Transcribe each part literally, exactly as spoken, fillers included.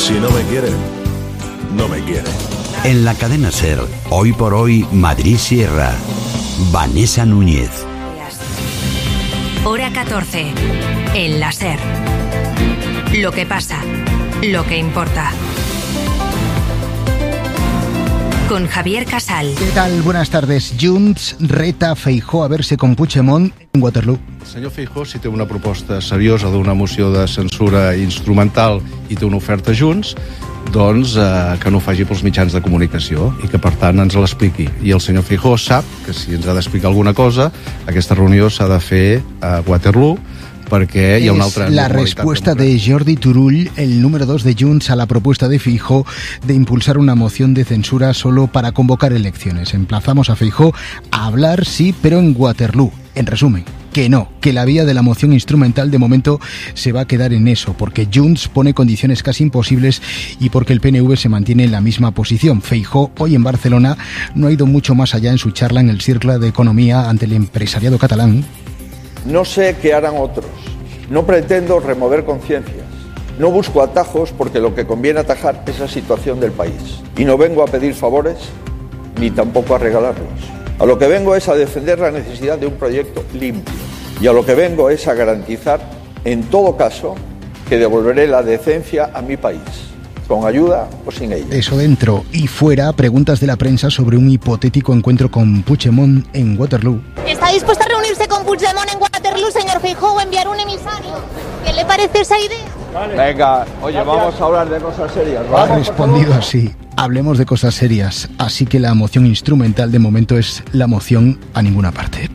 Si no me quiere, no me quiere. En la cadena SER, hoy por hoy, Madrid Sierra. Vanessa Núñez. Hora catorce. En la SER. Lo que pasa, lo que importa. Con Javier Casal. ¿Qué tal? Buenas tardes. Junts reta Feijóo a verse con Puigdemont en Waterloo. El senyor Feijóo, si té una proposta seriosa d'una moció de censura instrumental i té una oferta Junts, doncs eh, que no ho faci pels mitjans de comunicació i que per tant ens l'expliqui. I el senyor Feijóo sap que si ens ha d'explicar alguna cosa, aquesta reunió s'ha de fer a Waterloo, perquè hi ha una altra... Es la respuesta de Jordi Turull, el número dos de Junts, a la propuesta de Feijóo de impulsar una moción de censura solo para convocar elecciones. Emplazamos a Feijóo a hablar, sí, pero en Waterloo. En resumen, que no, que la vía de la moción instrumental de momento se va a quedar en eso, porque Junts pone condiciones casi imposibles y porque el P N V se mantiene en la misma posición. Feijóo, hoy en Barcelona, no ha ido mucho más allá en su charla en el Círculo de Economía ante el empresariado catalán. No sé qué harán otros. No pretendo remover conciencias. No busco atajos porque lo que conviene atajar es la situación del país. Y no vengo a pedir favores ni tampoco a regalarlos. A lo que vengo es a defender la necesidad de un proyecto limpio. Y a lo que vengo es a garantizar, en todo caso, que devolveré la decencia a mi país, con ayuda o sin ella. Eso dentro y fuera, preguntas de la prensa sobre un hipotético encuentro con Puigdemont en Waterloo. ¿Está dispuesto a reunirse con Puigdemont en Waterloo, señor Feijóo, o enviar un emisario? ¿Qué le parece esa idea? Vale. Venga, oye, gracias. Vamos a hablar de cosas serias, ¿vale? Ha respondido así. Hablemos de cosas serias. Así que la moción instrumental de momento es la moción a ninguna parte.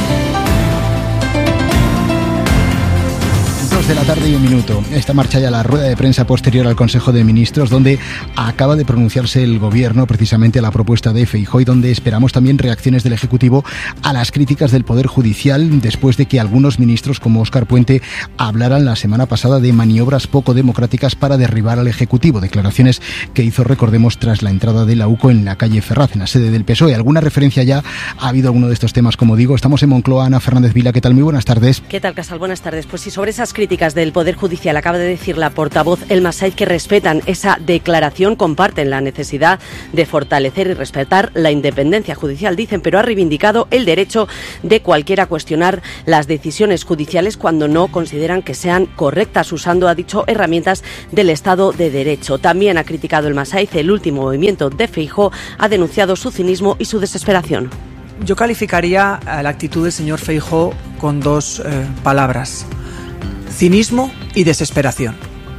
De la tarde y un minuto. Esta marcha ya la rueda de prensa posterior al Consejo de Ministros, donde acaba de pronunciarse el Gobierno precisamente a la propuesta de Feijóo y donde esperamos también reacciones del Ejecutivo a las críticas del Poder Judicial después de que algunos ministros como Óscar Puente hablaran la semana pasada de maniobras poco democráticas para derribar al Ejecutivo. Declaraciones que hizo, recordemos, tras la entrada de la U C O en la calle Ferraz, en la sede del P S O E. ¿Alguna referencia ya ha habido alguno de estos temas? Como digo, estamos en Moncloa. Ana Fernández Vila, ¿qué tal? Muy buenas tardes. ¿Qué tal, Casal? Buenas tardes. Pues sí, sobre esas críticas del Poder Judicial acaba de decir la portavoz Elma Said que respetan esa declaración, comparten la necesidad de fortalecer y respetar la independencia judicial, dicen, pero ha reivindicado el derecho de cualquiera a cuestionar las decisiones judiciales cuando no consideran que sean correctas, usando, ha dicho, herramientas del Estado de Derecho. También ha criticado Elma Said el último movimiento de Feijóo, ha denunciado su cinismo y su desesperación. Yo calificaría la actitud del señor Feijóo con dos eh, palabras: cinismo y desesperación.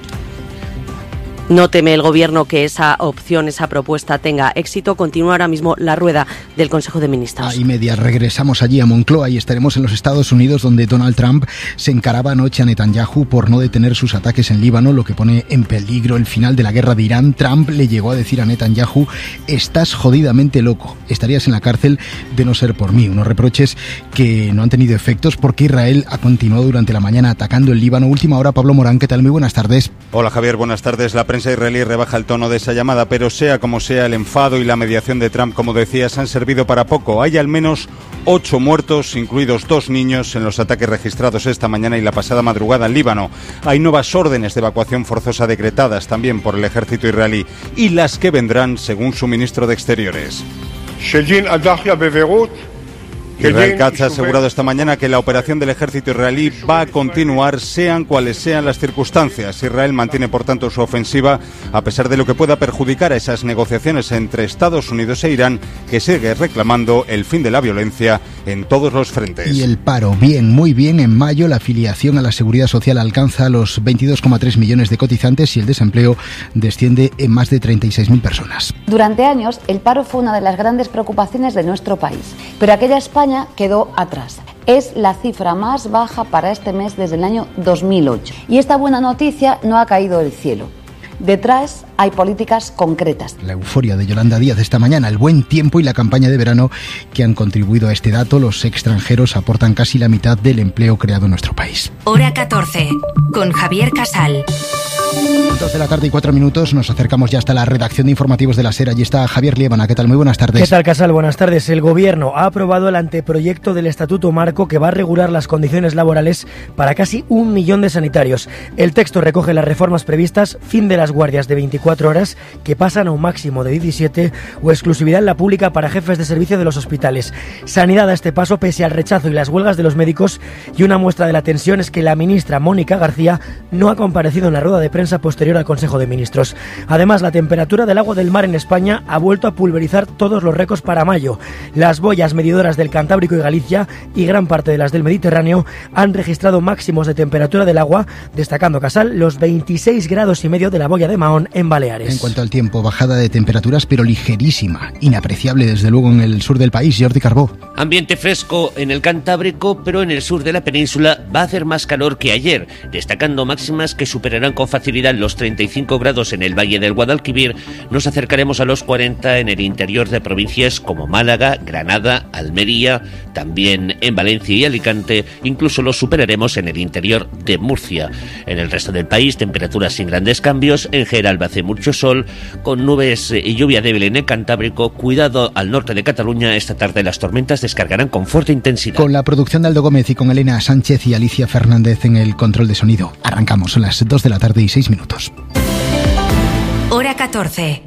No teme el Gobierno que esa opción, esa propuesta tenga éxito. Continúa ahora mismo la rueda del Consejo de Ministros. A y media regresamos allí a Moncloa y estaremos en los Estados Unidos, donde Donald Trump se encaraba anoche a Netanyahu por no detener sus ataques en Líbano, lo que pone en peligro el final de la guerra de Irán. Trump le llegó a decir a Netanyahu: estás jodidamente loco, estarías en la cárcel de no ser por mí. Unos reproches que no han tenido efectos porque Israel ha continuado durante la mañana atacando el Líbano. Última hora, Pablo Morán, ¿qué tal? Muy buenas tardes. Hola Javier, buenas tardes. La prensa israelí rebaja el tono de esa llamada, pero sea como sea, el enfado y la mediación de Trump, como decías, han servido para poco. Hay al menos ocho muertos, incluidos dos niños, en los ataques registrados esta mañana y la pasada madrugada en Líbano. Hay nuevas órdenes de evacuación forzosa decretadas también por el ejército israelí, y las que vendrán, según su ministro de Exteriores. Israel Katz ha asegurado esta mañana que la operación del ejército israelí va a continuar, sean cuales sean las circunstancias. Israel mantiene, por tanto, su ofensiva, a pesar de lo que pueda perjudicar a esas negociaciones entre Estados Unidos e Irán, que sigue reclamando el fin de la violencia en todos los frentes. Y el paro, bien, muy bien. En mayo la afiliación a la Seguridad Social alcanza los veintidós coma tres millones de cotizantes y el desempleo desciende en más de treinta y seis mil personas. Durante años, el paro fue una de las grandes preocupaciones de nuestro país, pero aquella España quedó atrás. Es la cifra más baja para este mes desde el año dos mil ocho. Y esta buena noticia no ha caído del cielo. Detrás hay políticas concretas. La euforia de Yolanda Díaz esta mañana, el buen tiempo y la campaña de verano que han contribuido a este dato. Los extranjeros aportan casi la mitad del empleo creado en nuestro país. Hora catorce, con Javier Casal. dos de la tarde y cuatro minutos, nos acercamos ya hasta la redacción de informativos de la SER. Allí está Javier Liébana. ¿Qué tal? Muy buenas tardes. ¿Qué tal, Casal? Buenas tardes. El Gobierno ha aprobado el anteproyecto del Estatuto Marco que va a regular las condiciones laborales para casi un millón de sanitarios. El texto recoge las reformas previstas, fin de las guardias de veinticuatro horas que pasan a un máximo de diecisiete o exclusividad en la pública para jefes de servicio de los hospitales. Sanidad a este paso pese al rechazo y las huelgas de los médicos, y una muestra de la tensión es que la ministra Mónica García no ha comparecido en la rueda de prensa posterior al Consejo de Ministros. Además, la temperatura del agua del mar en España ha vuelto a pulverizar todos los récords para mayo. Las boyas medidoras del Cantábrico y Galicia y gran parte de las del Mediterráneo han registrado máximos de temperatura del agua, destacando, Casal, los veintiséis grados y medio de la boya de Mahón en Baleares. En cuanto al tiempo, bajada de temperaturas pero ligerísima, inapreciable desde luego en el sur del país. Jordi Carbó. Ambiente fresco en el Cantábrico, pero en el sur de la península va a hacer más calor que ayer, destacando máximas que superarán con facilidad los treinta y cinco grados en el Valle del Guadalquivir. Nos acercaremos a los cuarenta en el interior de provincias como Málaga, Granada, Almería, también en Valencia y Alicante. Incluso los superaremos en el interior de Murcia. En el resto del país, temperaturas sin grandes cambios. En general hace mucho sol, con nubes y lluvia débil en el Cantábrico. Cuidado al norte de Cataluña. Esta tarde las tormentas descargarán con fuerte intensidad. Con la producción de Aldo Gómez y con Elena Sánchez y Alicia Fernández en el control de sonido. Arrancamos, son las dos de la tarde y seis minutos. Hora catorce.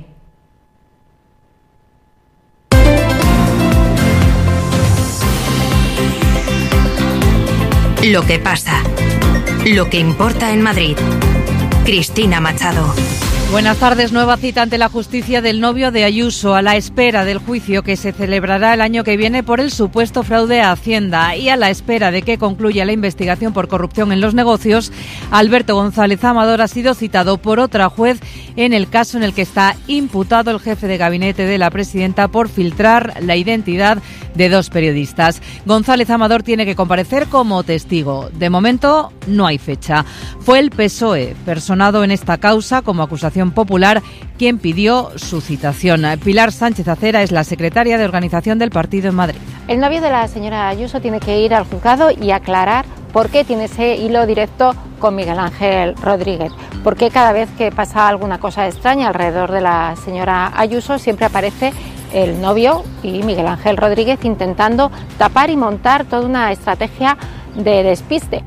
Lo que pasa. Lo que importa en Madrid. Cristina Machado. Buenas tardes. Nueva cita ante la justicia del novio de Ayuso, a la espera del juicio que se celebrará el año que viene por el supuesto fraude a Hacienda y a la espera de que concluya la investigación por corrupción en los negocios. Alberto González Amador ha sido citado por otra juez en el caso en el que está imputado el jefe de gabinete de la presidenta por filtrar la identidad de dos periodistas. González Amador tiene que comparecer como testigo. De momento no hay fecha. Fue el P S O E, personado en esta causa como acusación popular, quien pidió su citación. Pilar Sánchez Acera es la secretaria de organización del partido en Madrid. El novio de la señora Ayuso tiene que ir al juzgado y aclarar por qué tiene ese hilo directo con Miguel Ángel Rodríguez. Por qué cada vez que pasa alguna cosa extraña alrededor de la señora Ayuso siempre aparece el novio y Miguel Ángel Rodríguez intentando tapar y montar toda una estrategia de despiste.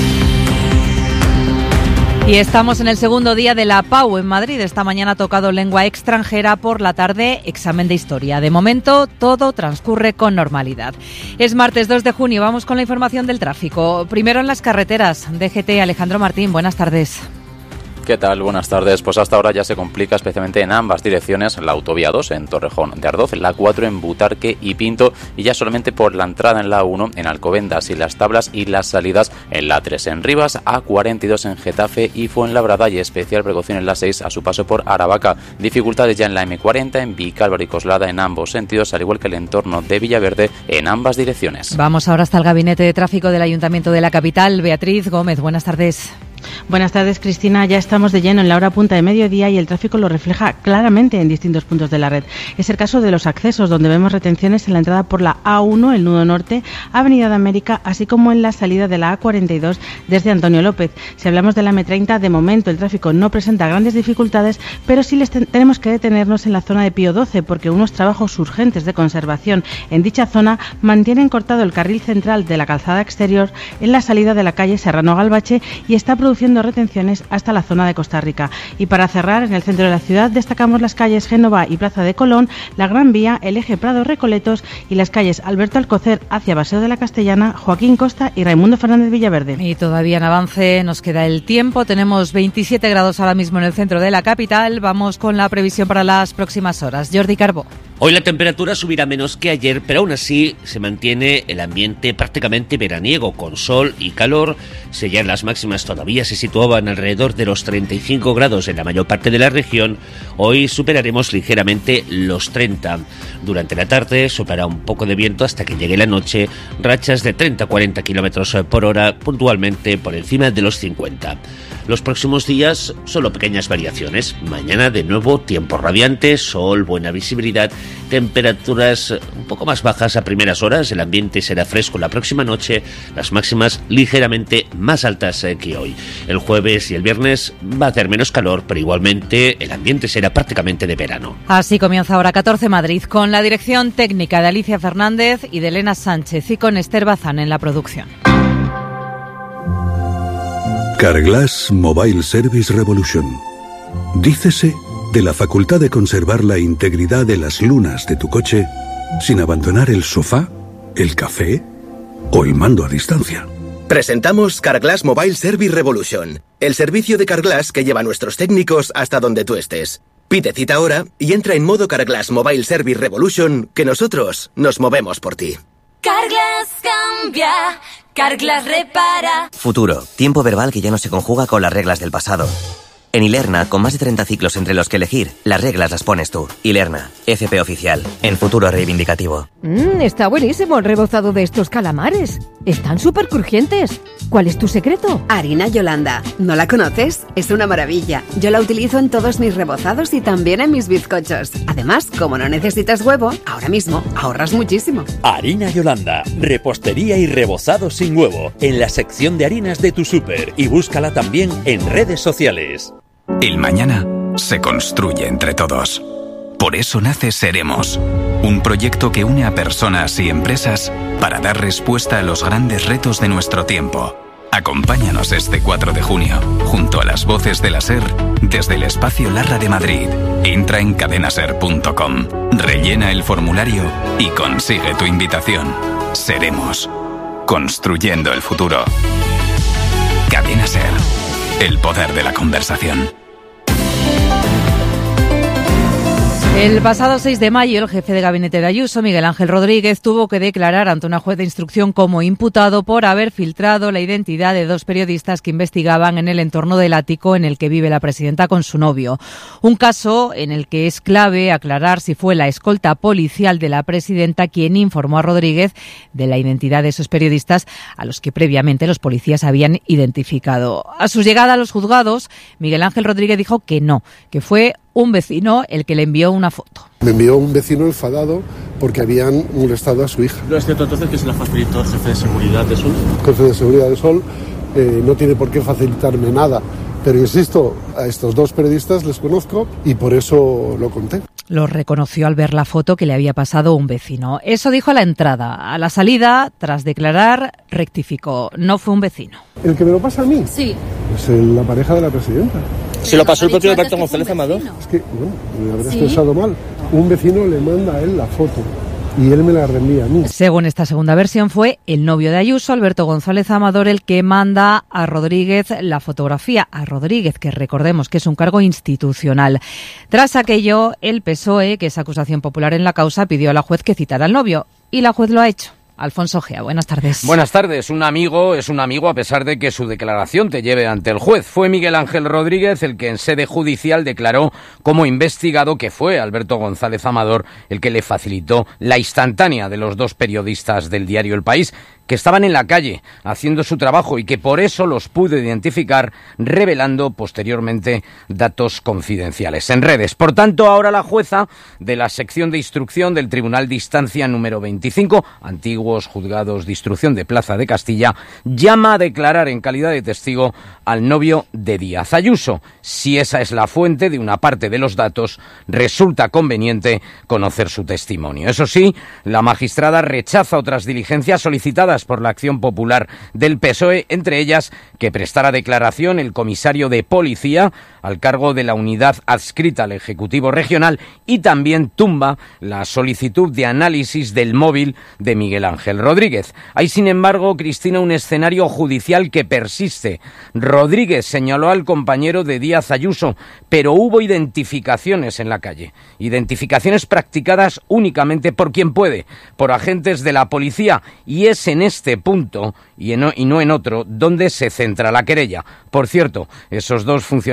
Y estamos en el segundo día de la P A U en Madrid. Esta mañana ha tocado lengua extranjera, por la tarde examen de historia. De momento todo transcurre con normalidad. Es martes dos de junio, vamos con la información del tráfico. Primero en las carreteras. D G T, Alejandro Martín, buenas tardes. ¿Qué tal? Buenas tardes. Pues hasta ahora ya se complica especialmente en ambas direcciones, la autovía dos en Torrejón de Ardoz, la cuatro en Butarque y Pinto, y ya solamente por la entrada en la uno en Alcobendas y Las Tablas, y las salidas en la tres en Rivas, A cuarenta y dos en Getafe y Fuenlabrada, y especial precaución en la seis a su paso por Aravaca. Dificultades ya en la eme cuarenta en Vicálvaro y Coslada en ambos sentidos, al igual que el entorno de Villaverde en ambas direcciones. Vamos ahora hasta el Gabinete de Tráfico del Ayuntamiento de la capital. Beatriz Gómez, buenas tardes. Buenas tardes, Cristina. Ya estamos de lleno en la hora punta de mediodía y el tráfico lo refleja claramente en distintos puntos de la red. Es el caso de los accesos, donde vemos retenciones en la entrada por la A uno, el nudo norte, Avenida de América, así como en la salida de la A cuarenta y dos desde Antonio López. Si hablamos de la eme treinta, de momento el tráfico no presenta grandes dificultades, pero sí les ten- tenemos que detenernos en la zona de Pío doce, porque unos trabajos urgentes de conservación en dicha zona mantienen cortado el carril central de la calzada exterior en la salida de la calle Serrano Galbache y está produciendo retenciones hasta la zona de Costa Rica. Y para cerrar, en el centro de la ciudad destacamos las calles Génova y Plaza de Colón, la Gran Vía, el eje Prado-Recoletos y las calles Alberto Alcocer hacia Paseo de la Castellana, Joaquín Costa y Raimundo Fernández Villaverde. Y todavía en avance, nos queda el tiempo. Tenemos veintisiete grados ahora mismo en el centro de la capital. Vamos con la previsión para las próximas horas. Jordi Carbó. Hoy la temperatura subirá menos que ayer, pero aún así se mantiene el ambiente prácticamente veraniego, con sol y calor. Si ya en las máximas todavía se situaban alrededor de los treinta y cinco grados en la mayor parte de la región, hoy superaremos ligeramente los treinta. Durante la tarde soplará un poco de viento hasta que llegue la noche, rachas de treinta a cuarenta kilómetros por hora, puntualmente por encima de los cincuenta. Los próximos días solo pequeñas variaciones. Mañana de nuevo tiempo radiante, sol, buena visibilidad, temperaturas un poco más bajas a primeras horas, el ambiente será fresco la próxima noche, las máximas ligeramente más altas que hoy. El jueves y el viernes va a hacer menos calor, pero igualmente el ambiente será prácticamente de verano. Así comienza Hora catorce Madrid, con la dirección técnica de Alicia Fernández y de Elena Sánchez y con Esther Bazán en la producción. Carglass Mobile Service Revolution. Dícese de la facultad de conservar la integridad de las lunas de tu coche sin abandonar el sofá, el café o el mando a distancia. Presentamos Carglass Mobile Service Revolution, el servicio de Carglass que lleva a nuestros técnicos hasta donde tú estés. Pide cita ahora y entra en modo Carglass Mobile Service Revolution, que nosotros nos movemos por ti. Carglass cambia, Carglass repara. Futuro, tiempo verbal que ya no se conjuga con las reglas del pasado. En Ilerna, con más de treinta ciclos entre los que elegir, las reglas las pones tú. Ilerna, F P oficial, en futuro reivindicativo. Mmm, está buenísimo el rebozado de estos calamares. Están súper crujientes. ¿Cuál es tu secreto? Harina Yolanda. ¿No la conoces? Es una maravilla. Yo la utilizo en todos mis rebozados y también en mis bizcochos. Además, como no necesitas huevo, ahora mismo ahorras muchísimo. Harina Yolanda. Repostería y rebozado sin huevo. En la sección de harinas de tu súper. Y búscala también en redes sociales. El mañana se construye entre todos. Por eso nace Seremos, un proyecto que une a personas y empresas para dar respuesta a los grandes retos de nuestro tiempo. Acompáñanos este cuatro de junio, junto a las voces de la SER, desde el Espacio Larra de Madrid. Entra en cadenaser punto com, rellena el formulario y consigue tu invitación. Seremos, construyendo el futuro. Cadena SER. El poder de la conversación. El pasado seis de mayo, el jefe de gabinete de Ayuso, Miguel Ángel Rodríguez, tuvo que declarar ante una juez de instrucción como imputado por haber filtrado la identidad de dos periodistas que investigaban en el entorno del ático en el que vive la presidenta con su novio. Un caso en el que es clave aclarar si fue la escolta policial de la presidenta quien informó a Rodríguez de la identidad de esos periodistas a los que previamente los policías habían identificado. A su llegada a los juzgados, Miguel Ángel Rodríguez dijo que no, que fue un vecino el que le envió una foto. Me envió un vecino enfadado porque habían molestado a su hija. ¿No es cierto entonces que se la facilitó el jefe de seguridad de Sol? El jefe de seguridad de Sol eh, no tiene por qué facilitarme nada, pero insisto, a estos dos periodistas les conozco y por eso lo conté. Lo reconoció al ver la foto que le había pasado un vecino. Eso dijo a la entrada. A la salida, tras declarar, rectificó. No fue un vecino. ¿El que me lo pasa a mí? Sí. Es el, la pareja de la presidenta. ¿Se lo pasó el propio Alberto González Amador? Es que, bueno, me habrás ¿Sí? pensado mal. Un vecino le manda a él la foto y él me la reenvía a mí. Según esta segunda versión, fue el novio de Ayuso, Alberto González Amador, el que manda a Rodríguez la fotografía. A Rodríguez, que recordemos que es un cargo institucional. Tras aquello, el P S O E, que es acusación popular en la causa, pidió a la juez que citara al novio. Y la juez lo ha hecho. Alfonso Gea, buenas tardes. Buenas tardes. Un amigo es un amigo a pesar de que su declaración te lleve ante el juez. Fue Miguel Ángel Rodríguez el que en sede judicial declaró como investigado que fue Alberto González Amador el que le facilitó la instantánea de los dos periodistas del diario El País, que estaban en la calle haciendo su trabajo y que por eso los pudo identificar, revelando posteriormente datos confidenciales en redes. Por tanto, ahora la jueza de la sección de instrucción del Tribunal de Instancia número veinticinco, antiguos juzgados de instrucción de Plaza de Castilla, llama a declarar en calidad de testigo al novio de Díaz Ayuso. Si esa es la fuente de una parte de los datos, resulta conveniente conocer su testimonio. Eso sí, la magistrada rechaza otras diligencias solicitadas por la Acción Popular del P S O E, entre ellas que prestara declaración el comisario de policía al cargo de la unidad adscrita al Ejecutivo Regional y también tumba la solicitud de análisis del móvil de Miguel Ángel Rodríguez. Hay, sin embargo, Cristina, un escenario judicial que persiste. Rodríguez señaló al compañero de Díaz Ayuso, pero hubo identificaciones en la calle, identificaciones practicadas únicamente por quien puede, por agentes de la policía, y es en este punto y, en, y no en otro donde se centra la querella. Por cierto, esos dos funcionarios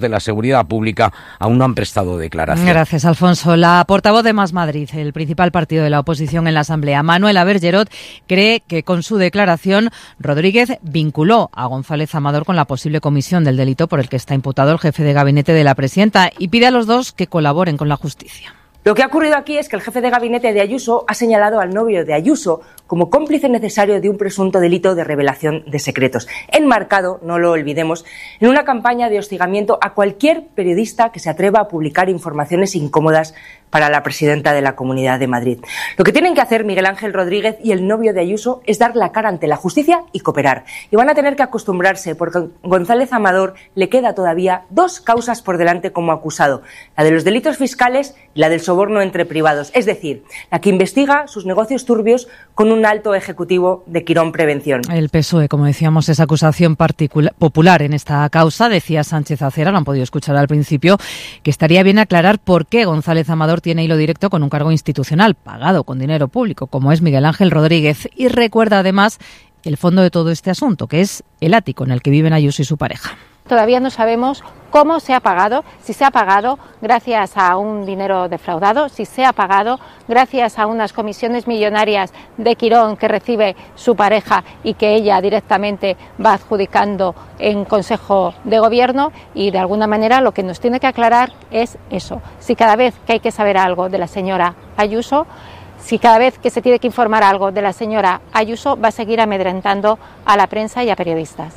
de la seguridad pública aún no han prestado declaración. Gracias, Alfonso. La portavoz de Más Madrid, el principal partido de la oposición en la Asamblea, Manuela Bergerot, cree que con su declaración Rodríguez vinculó a González Amador con la posible comisión del delito por el que está imputado el jefe de gabinete de la presidenta y pide a los dos que colaboren con la justicia. Lo que ha ocurrido aquí es que el jefe de gabinete de Ayuso ha señalado al novio de Ayuso como cómplice necesario de un presunto delito de revelación de secretos, enmarcado, no lo olvidemos, en una campaña de hostigamiento a cualquier periodista que se atreva a publicar informaciones incómodas para la presidenta de la Comunidad de Madrid. Lo que tienen que hacer Miguel Ángel Rodríguez y el novio de Ayuso es dar la cara ante la justicia y cooperar. Y van a tener que acostumbrarse porque a González Amador le queda todavía dos causas por delante como acusado, la de los delitos fiscales y la del soborno entre privados, es decir, la que investiga sus negocios turbios con un alto ejecutivo de Quirón Prevención. El P S O E, como decíamos, es acusación particular, popular en esta causa. Decía Sánchez Acera, lo han podido escuchar al principio, que estaría bien aclarar por qué González Amador tiene hilo directo con un cargo institucional pagado con dinero público, como es Miguel Ángel Rodríguez. Y recuerda además el fondo de todo este asunto, que es el ático en el que viven Ayuso y su pareja. Todavía no sabemos cómo se ha pagado, si se ha pagado gracias a un dinero defraudado, si se ha pagado gracias a unas comisiones millonarias de Quirón que recibe su pareja y que ella directamente va adjudicando en Consejo de Gobierno, y de alguna manera lo que nos tiene que aclarar es eso, si cada vez que hay que saber algo de la señora Ayuso, si cada vez que se tiene que informar algo de la señora Ayuso va a seguir amedrentando a la prensa y a periodistas.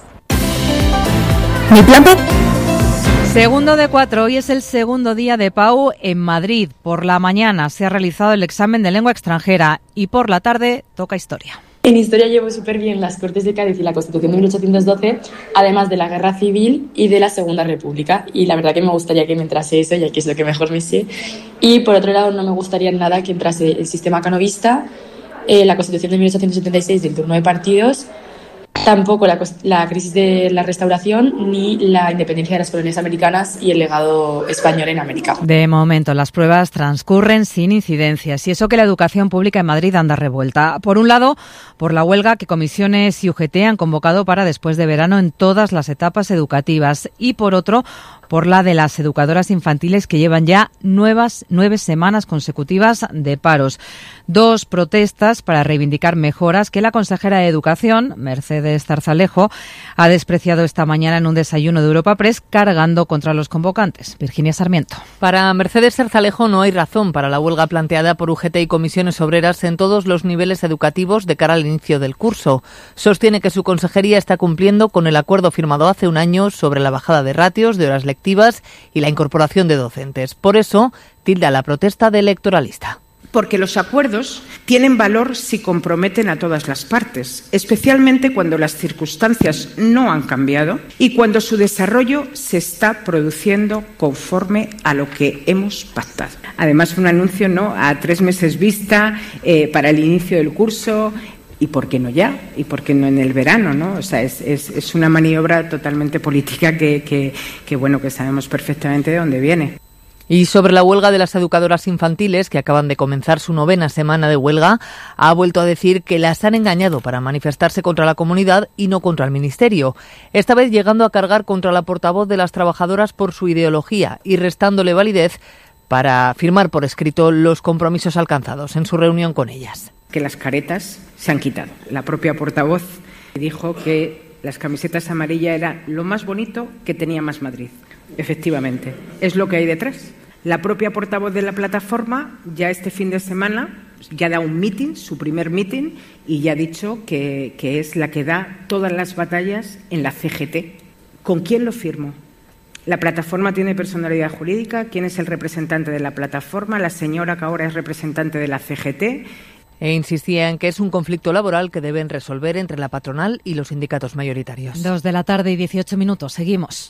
Mi plan B. Segundo de cuatro, hoy es el segundo día de P A U en Madrid. Por la mañana se ha realizado el examen de lengua extranjera y por la tarde toca historia. En historia llevo súper bien las Cortes de Cádiz y la Constitución de mil ochocientos doce, además de la Guerra Civil y de la Segunda República. Y la verdad que me gustaría que me entrase eso, ya que es lo que mejor me sé. Y por otro lado, no me gustaría nada que entrase el sistema canovista, eh, la Constitución de mil ochocientos setenta y seis del turno de partidos, tampoco la, la crisis de la restauración ni la independencia de las colonias americanas y el legado español en América. De momento las pruebas transcurren sin incidencias y eso que la educación pública en Madrid anda revuelta. Por un lado, por la huelga que comisiones y U G T han convocado para después de verano en todas las etapas educativas y por otro, por la de las educadoras infantiles que llevan ya nuevas, nueve semanas consecutivas de paros. Dos protestas para reivindicar mejoras que la consejera de Educación, Mercedes Zarzalejo, ha despreciado esta mañana en un desayuno de Europa Press, cargando contra los convocantes. Virginia Sarmiento. Para Mercedes Zarzalejo no hay razón para la huelga planteada por U G T y comisiones obreras en todos los niveles educativos de cara al inicio del curso. Sostiene que su consejería está cumpliendo con el acuerdo firmado hace un año sobre la bajada de ratios, de horas lectivas y la incorporación de docentes. Por eso, tilda la protesta de electoralista. Porque los acuerdos tienen valor si comprometen a todas las partes, especialmente cuando las circunstancias no han cambiado y cuando su desarrollo se está produciendo conforme a lo que hemos pactado. Además, un anuncio no a tres meses vista eh, para el inicio del curso. ¿Y por qué no ya? ¿Y por qué no en el verano? ¿No? O sea, es, es, es una maniobra totalmente política que, que, que, bueno, que sabemos perfectamente de dónde viene. Y sobre la huelga de las educadoras infantiles, que acaban de comenzar su novena semana de huelga, ha vuelto a decir que las han engañado para manifestarse contra la comunidad y no contra el Ministerio. Esta vez llegando a cargar contra la portavoz de las trabajadoras por su ideología y restándole validez para firmar por escrito los compromisos alcanzados en su reunión con ellas. Que las caretas se han quitado. La propia portavoz dijo que las camisetas amarillas era lo más bonito que tenía Más Madrid. Efectivamente, es lo que hay detrás. La propia portavoz de la plataforma ya este fin de semana ya da un meeting, su primer meeting, y ya ha dicho que, que es la que da todas las batallas en la C G T. ¿Con quién lo firmo? La plataforma tiene personalidad jurídica. ¿Quién es el representante de la plataforma? La señora que ahora es representante de la C G T. E insistía en que es un conflicto laboral que deben resolver entre la patronal y los sindicatos mayoritarios. Dos de la tarde y dieciocho minutos. Seguimos.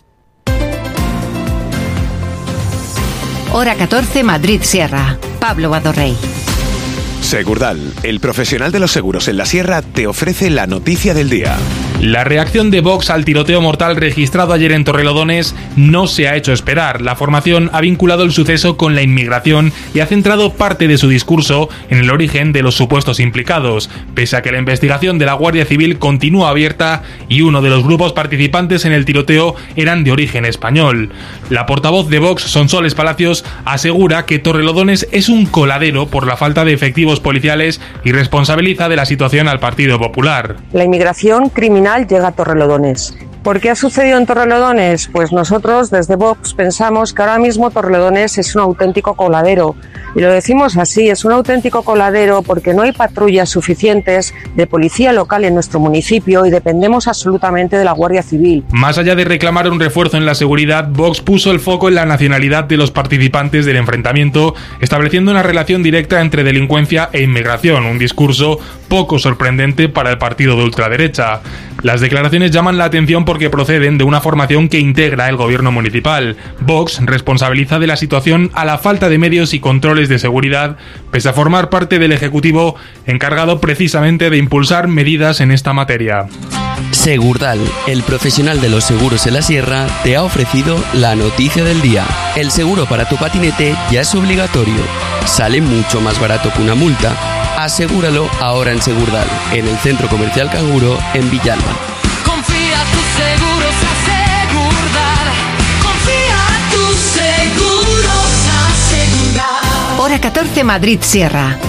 Hora catorce, Madrid Sierra. Pablo Adorrey. Segurdal, el profesional de los seguros en la Sierra, te ofrece la noticia del día. La reacción de Vox al tiroteo mortal registrado ayer en Torrelodones no se ha hecho esperar. La formación ha vinculado el suceso con la inmigración y ha centrado parte de su discurso en el origen de los supuestos implicados, pese a que la investigación de la Guardia Civil continúa abierta y uno de los grupos participantes en el tiroteo eran de origen español. La portavoz de Vox, Sonsoles Palacios, asegura que Torrelodones es un coladero por la falta de efectivos policiales y responsabiliza de la situación al Partido Popular. La inmigración criminal llega a Torrelodones. ¿Por qué ha sucedido en Torrelodones? Pues nosotros desde Vox pensamos que ahora mismo Torrelodones es un auténtico coladero. Y lo decimos así, es un auténtico coladero porque no hay patrullas suficientes de policía local en nuestro municipio y dependemos absolutamente de la Guardia Civil. Más allá de reclamar un refuerzo en la seguridad, Vox puso el foco en la nacionalidad de los participantes del enfrentamiento, estableciendo una relación directa entre delincuencia e inmigración, un discurso poco sorprendente para el partido de ultraderecha. Las declaraciones llaman la atención porque proceden de una formación que integra el gobierno municipal. Vox responsabiliza de la situación a la falta de medios y controles de seguridad, pese a formar parte del Ejecutivo encargado precisamente de impulsar medidas en esta materia. Segurdal, el profesional de los seguros en la sierra, te ha ofrecido la noticia del día. El seguro para tu patinete ya es obligatorio. Sale mucho más barato que una multa. Asegúralo ahora en Segurdal, en el Centro Comercial Canguro, en Villalba. Confía tus seguros a Segurdal. Confía tus seguros a Segurdal. Hora catorce, Madrid Sierra.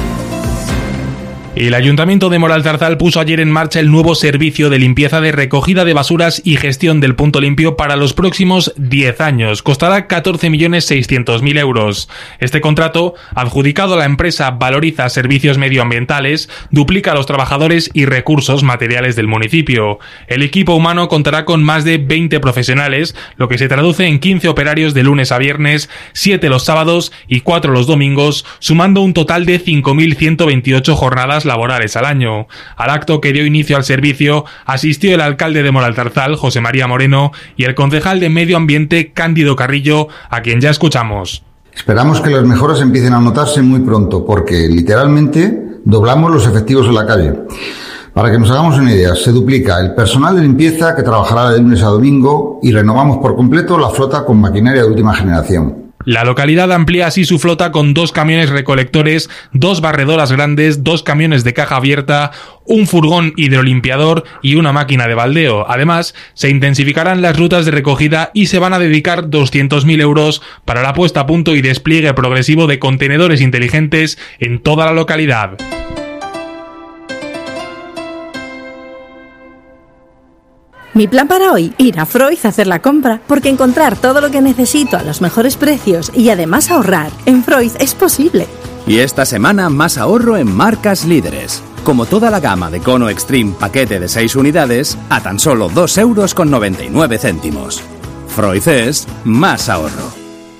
El Ayuntamiento de Moralzarzal puso ayer en marcha el nuevo servicio de limpieza de recogida de basuras y gestión del punto limpio para los próximos diez años. Costará catorce millones seiscientos mil euros. Este contrato, adjudicado a la empresa Valoriza Servicios Medioambientales, duplica a los trabajadores y recursos materiales del municipio. El equipo humano contará con más de veinte profesionales, lo que se traduce en quince operarios de lunes a viernes, siete los sábados y cuatro los domingos, sumando un total de cinco mil ciento veintiocho jornadas laborales al año. Al acto que dio inicio al servicio asistió el alcalde de Moralzarzal, José María Moreno, y el concejal de Medio Ambiente, Cándido Carrillo, a quien ya escuchamos. Esperamos que las mejoras empiecen a notarse muy pronto, porque literalmente doblamos los efectivos en la calle. Para que nos hagamos una idea, se duplica el personal de limpieza que trabajará de lunes a domingo y renovamos por completo la flota con maquinaria de última generación. La localidad amplía así su flota con dos camiones recolectores, dos barredoras grandes, dos camiones de caja abierta, un furgón hidrolimpiador y una máquina de baldeo. Además, se intensificarán las rutas de recogida y se van a dedicar doscientos mil euros para la puesta a punto y despliegue progresivo de contenedores inteligentes en toda la localidad. Mi plan para hoy, ir a Freud a hacer la compra, porque encontrar todo lo que necesito a los mejores precios y además ahorrar en Freud es posible. Y esta semana más ahorro en marcas líderes, como toda la gama de Cono Extreme paquete de seis unidades a tan solo dos euros con noventa y nueve céntimos. Freud es más ahorro.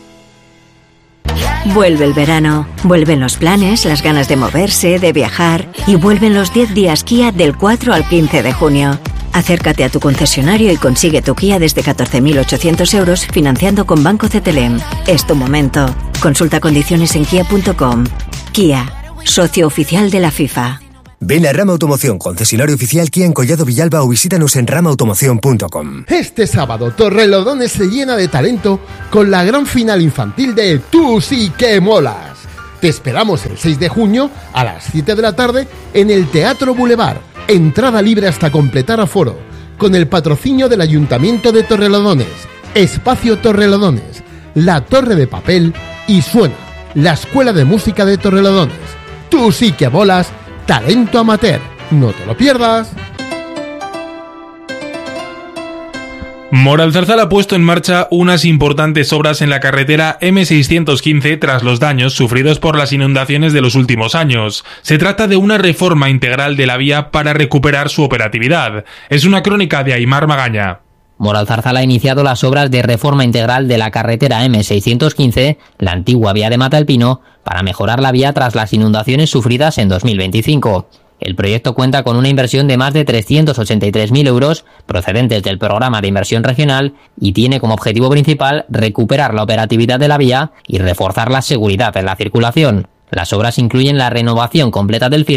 Vuelve el verano, vuelven los planes, las ganas de moverse, de viajar y vuelven los diez días Kia del cuatro al quince de junio. Acércate a tu concesionario y consigue tu Kia desde catorce mil ochocientos euros financiando con Banco C T L M. Es tu momento. Consulta condiciones en kia punto com. Kia, socio oficial de la FIFA. Ven a Rama Automoción, concesionario oficial Kia en Collado Villalba o visítanos en rama automoción punto com. Este sábado Torrelodones se llena de talento con la gran final infantil de Tú sí que molas. Te esperamos el seis de junio a las siete de la tarde en el Teatro Boulevard. Entrada libre hasta completar aforo, con el patrocinio del Ayuntamiento de Torrelodones, Espacio Torrelodones, La Torre de Papel y Suena, la Escuela de Música de Torrelodones. Tú sí que molas, talento amateur. No te lo pierdas. Moralzarzal ha puesto en marcha unas importantes obras en la carretera eme seiscientos quince tras los daños sufridos por las inundaciones de los últimos años. Se trata de una reforma integral de la vía para recuperar su operatividad. Es una crónica de Aimar Magaña. Moralzarzal ha iniciado las obras de reforma integral de la carretera eme seiscientos quince, la antigua vía de Matalpino, para mejorar la vía tras las inundaciones sufridas en dos mil veinticinco. El proyecto cuenta con una inversión de más de trescientos ochenta y tres mil euros procedentes del Programa de Inversión Regional y tiene como objetivo principal recuperar la operatividad de la vía y reforzar la seguridad en la circulación. Las obras incluyen la renovación completa del firme,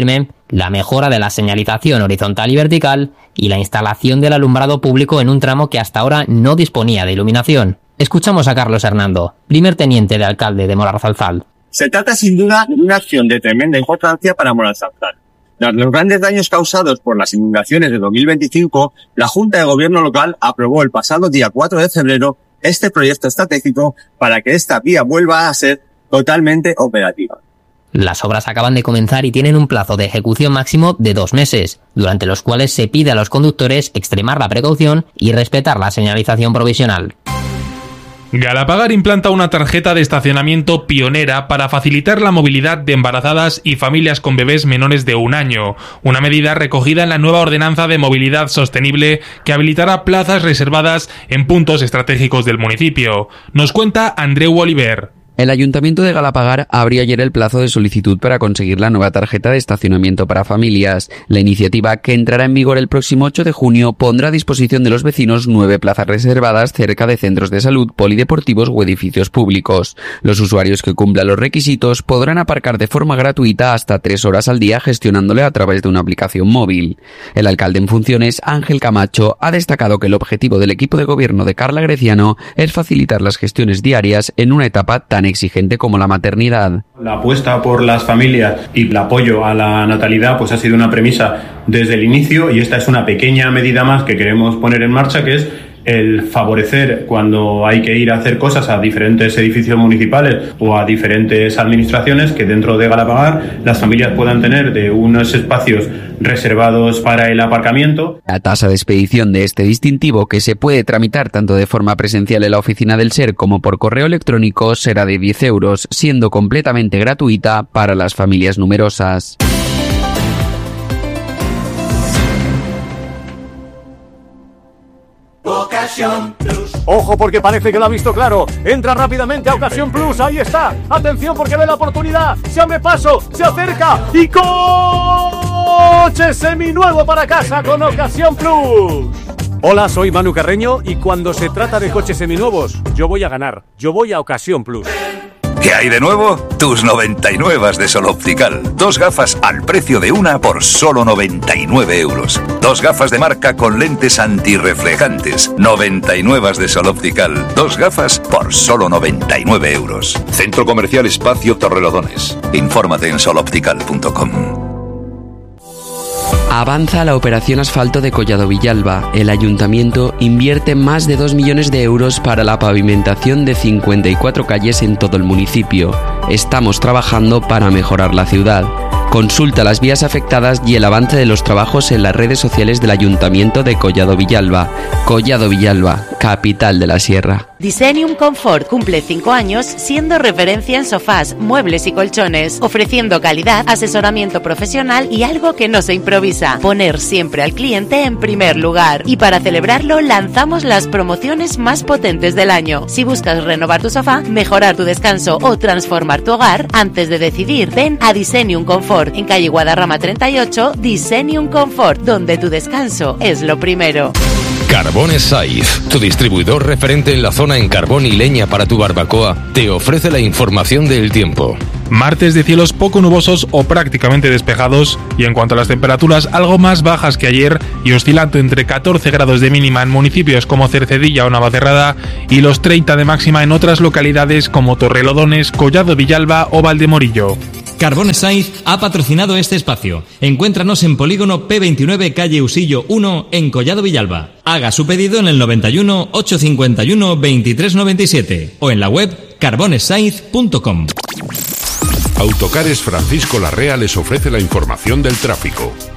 la mejora de la señalización horizontal y vertical y la instalación del alumbrado público en un tramo que hasta ahora no disponía de iluminación. Escuchamos a Carlos Hernando, primer teniente de alcalde de Moralzarzal. Se trata sin duda de una acción de tremenda importancia para Moralzarzal. Tras los grandes daños causados por las inundaciones de dos mil veinticinco, la Junta de Gobierno local aprobó el pasado día cuatro de febrero este proyecto estratégico para que esta vía vuelva a ser totalmente operativa. Las obras acaban de comenzar y tienen un plazo de ejecución máximo de dos meses, durante los cuales se pide a los conductores extremar la precaución y respetar la señalización provisional. Galapagar implanta una tarjeta de estacionamiento pionera para facilitar la movilidad de embarazadas y familias con bebés menores de un año, una medida recogida en la nueva ordenanza de movilidad sostenible que habilitará plazas reservadas en puntos estratégicos del municipio. Nos cuenta Andreu Oliver. El Ayuntamiento de Galapagar abrió ayer el plazo de solicitud para conseguir la nueva tarjeta de estacionamiento para familias. La iniciativa, que entrará en vigor el próximo ocho de junio, pondrá a disposición de los vecinos nueve plazas reservadas cerca de centros de salud, polideportivos o edificios públicos. Los usuarios que cumplan los requisitos podrán aparcar de forma gratuita hasta tres horas al día gestionándole a través de una aplicación móvil. El alcalde en funciones, Ángel Camacho, ha destacado que el objetivo del equipo de gobierno de Carla Greciano es facilitar las gestiones diarias en una etapa tan exigente como la maternidad. La apuesta por las familias y el apoyo a la natalidad pues ha sido una premisa desde el inicio, y esta es una pequeña medida más que queremos poner en marcha, que es el favorecer cuando hay que ir a hacer cosas a diferentes edificios municipales o a diferentes administraciones, que dentro de Galapagar las familias puedan tener de unos espacios reservados para el aparcamiento. La tasa de expedición de este distintivo, que se puede tramitar tanto de forma presencial en la oficina del S E R como por correo electrónico, será de diez euros, siendo completamente gratuita para las familias numerosas. Ocasión Plus. Ojo, porque parece que lo ha visto claro. Entra rápidamente a Ocasión Plus. Ahí está. Atención, porque ve la oportunidad. Se abre paso, se acerca y coche seminuevo para casa con Ocasión Plus. Hola, soy Manu Carreño y cuando se trata de coches seminuevos, yo voy a ganar. Yo voy a Ocasión Plus. ¿Qué hay de nuevo? Tus noventa y nueve de Sol Optical. Dos gafas al precio de una por solo noventa y nueve euros. Dos gafas de marca con lentes antirreflejantes. noventa y nueve de Sol Optical. Dos gafas por solo noventa y nueve euros. Centro Comercial Espacio Torrelodones. Infórmate en sol optical punto com. Avanza la operación asfalto de Collado Villalba. El ayuntamiento invierte más de dos millones de euros para la pavimentación de cincuenta y cuatro calles en todo el municipio. Estamos trabajando para mejorar la ciudad. Consulta las vías afectadas y el avance de los trabajos en las redes sociales del Ayuntamiento de Collado Villalba. Collado Villalba, capital de la Sierra. Designium Comfort cumple cinco años siendo referencia en sofás, muebles y colchones, ofreciendo calidad, asesoramiento profesional y algo que no se improvisa: poner siempre al cliente en primer lugar. Y para celebrarlo lanzamos las promociones más potentes del año. Si buscas renovar tu sofá, mejorar tu descanso o transformar tu hogar, antes de decidir, ven a Designium Comfort en calle Guadarrama treinta y ocho. Designium Comfort, donde tu descanso es lo primero. Carbones Saiz, tu distribuidor referente en la zona en carbón y leña para tu barbacoa, te ofrece la información del tiempo. Martes de cielos poco nubosos o prácticamente despejados, y en cuanto a las temperaturas, algo más bajas que ayer y oscilando entre catorce grados de mínima en municipios como Cercedilla o Navacerrada y los treinta de máxima en otras localidades como Torrelodones, Collado Villalba o Valdemorillo. Carbones Saiz ha patrocinado este espacio. Encuéntranos en Polígono P veintinueve, calle Usillo uno, en Collado Villalba. Haga su pedido en el noventa y uno, ochocientos cincuenta y uno, veintitrés noventa y siete o en la web carbones saiz punto com. Autocares Francisco Larrea les ofrece la información del tráfico.